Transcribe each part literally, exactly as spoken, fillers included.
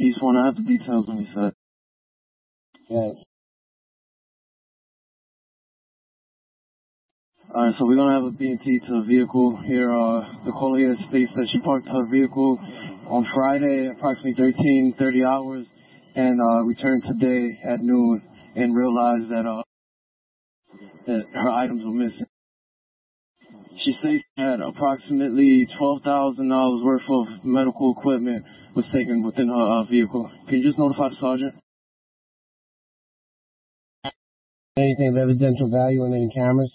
East one, I have the details when you said. Yes. Alright, so we're gonna have a B and T to a vehicle here. Uh, the caller here states that she parked her vehicle on Friday, approximately thirteen thirty hours, and uh, returned today at noon and realized that uh that her items were missing. She states that approximately twelve thousand dollars worth of medical equipment was taken within her uh, vehicle. Can you just notify the sergeant? Anything of evidential value on any cameras?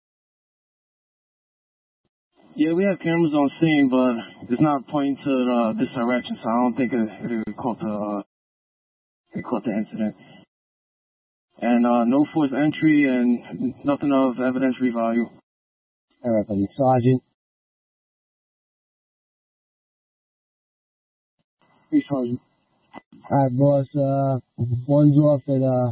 Yeah, we have cameras on scene, but it's not pointing to uh, this direction, so I don't think it, it caught the uh, it caught the incident. And uh, no forced entry and nothing of evidentiary value. All right, buddy. Sergeant. Hey, Sergeant. All right, boss. Uh, one's off at uh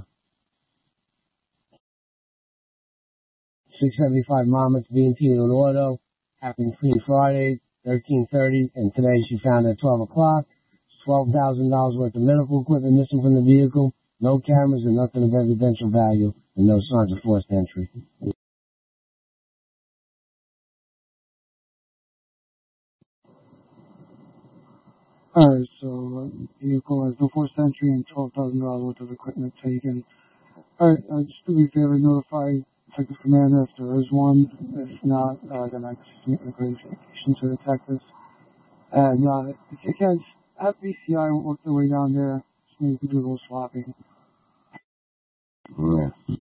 six seventy-five Monmouth B and T in an auto. Happened between Friday, thirteen thirty, and today she found it at twelve o'clock. twelve thousand dollars worth of medical equipment missing from the vehicle. No cameras and nothing of evidential value, and no signs of forced entry. Alright, so uh, vehicle has no forced entry and twelve thousand dollars worth of equipment taken. Alright, uh, just do me a favor, notify Detective Commander if there is one. If not, uh, then I can submit a notification to the detectives. And uh, if you can, have B C I work their way down there, so maybe we can do a little swapping. Yeah.